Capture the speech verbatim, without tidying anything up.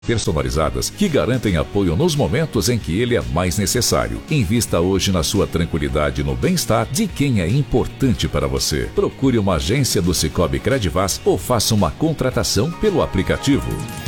personalizadas que garantem apoio nos momentos em que ele é mais necessário. Invista hoje na sua tranquilidade e no bem-estar de quem é importante para você. Procure uma agência do Cicobi Credivaz ou faça uma contratação pelo aplicativo.